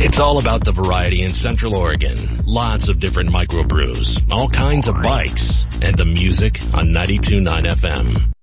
It's all about the variety in Central Oregon. Lots of different microbrews, all kinds of bikes, and the music on 92.9 FM.